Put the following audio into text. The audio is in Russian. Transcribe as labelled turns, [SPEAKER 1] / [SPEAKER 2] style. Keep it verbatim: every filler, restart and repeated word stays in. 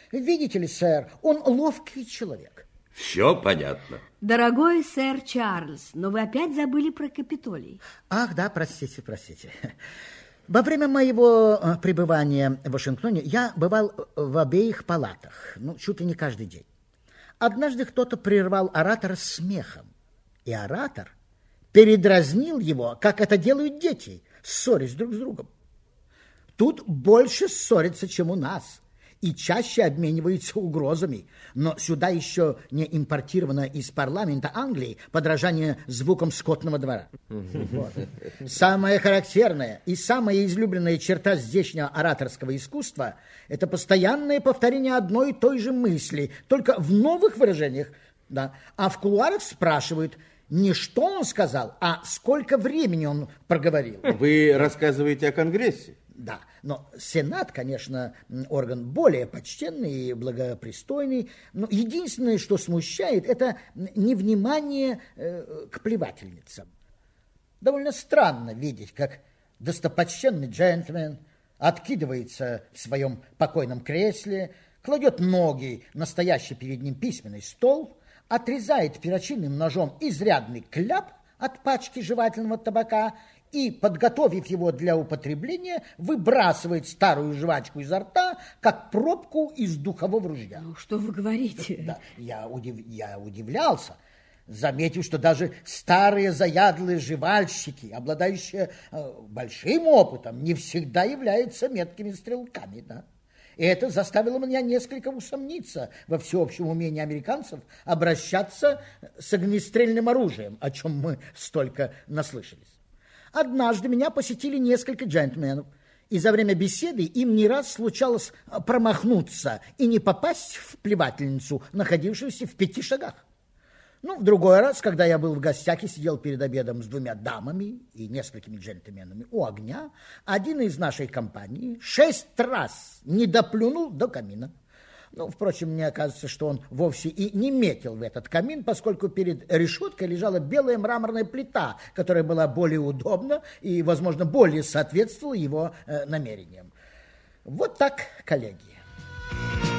[SPEAKER 1] Видите ли, сэр, он ловкий человек.
[SPEAKER 2] Все понятно.
[SPEAKER 3] Дорогой сэр Чарльз, но вы опять забыли про Капитолий.
[SPEAKER 1] Ах, да, простите, простите. Во время моего пребывания в Вашингтоне я бывал в обеих палатах, ну, чуть ли не каждый день. Однажды кто-то прервал оратора смехом, и оратор передразнил его, как это делают дети, ссорясь друг с другом. Тут больше ссорятся, чем у нас, и чаще обмениваются угрозами. Но сюда еще не импортировано из парламента Англии подражание звукам скотного двора. Вот. Самая характерная и самая излюбленная черта здешнего ораторского искусства – это постоянное повторение одной и той же мысли, только в новых выражениях. Да. А в кулуарах спрашивают не что он сказал, а сколько времени он проговорил.
[SPEAKER 4] Вы рассказываете о Конгрессе?
[SPEAKER 1] Да, но Сенат, конечно, орган более почтенный и благопристойный, но единственное, что смущает, это невнимание э, к плевательницам. Довольно странно видеть, как достопочтенный джентльмен откидывается в своем покойном кресле, кладет ноги на стоящий перед ним письменный стол, отрезает перочинным ножом изрядный кляп от пачки жевательного табака и, подготовив его для употребления, выбрасывает старую жвачку изо рта, как пробку из духового ружья.
[SPEAKER 3] Ну, что вы говорите?
[SPEAKER 1] Да, я, удив... я удивлялся, заметив, что даже старые заядлые жевальщики, обладающие э, большим опытом, не всегда являются меткими стрелками, да. И это заставило меня несколько усомниться во всеобщем умении американцев обращаться с огнестрельным оружием, о чем мы столько наслышались. Однажды меня посетили несколько джентльменов, и за время беседы им не раз случалось промахнуться и не попасть в плевательницу, находившуюся в пяти шагах. Ну, в другой раз, когда я был в гостях и сидел перед обедом с двумя дамами и несколькими джентльменами у огня, один из нашей компании шесть раз не доплюнул до камина. Ну, впрочем, мне кажется, что он вовсе и не метил в этот камин, поскольку перед решеткой лежала белая мраморная плита, которая была более удобна и, возможно, более соответствовала его э, намерениям. Вот так, коллеги.